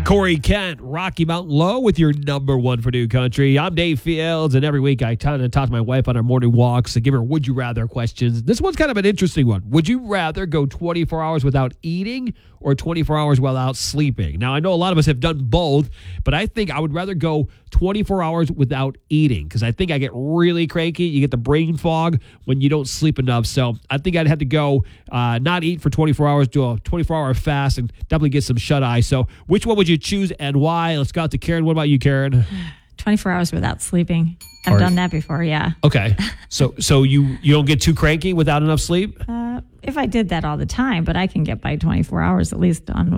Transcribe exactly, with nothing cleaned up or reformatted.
Corey Kent, Rocky Mountain Low with your number one for New Country. I'm Dave Fields, and every week I kind of talk to my wife on our morning walks to give her would you rather questions. This one's kind of an interesting one. Would you rather go twenty-four hours without eating or twenty-four hours without sleeping? Now, I know a lot of us have done both, but I think I would rather go twenty-four hours without eating because I think I get really cranky. You get the brain fog when you don't sleep enough. So I think I'd have to go uh, not eat for twenty-four hours, do a twenty-four hour fast, and definitely get some shut-eye. So which one would you choose and why? Let's go out to Karen. What about you, Karen? twenty-four hours without sleeping. I've Or- done that before, yeah. Okay. So so you, you don't get too cranky without enough sleep? Uh, if I did that all the time, but I can get by twenty-four hours at least on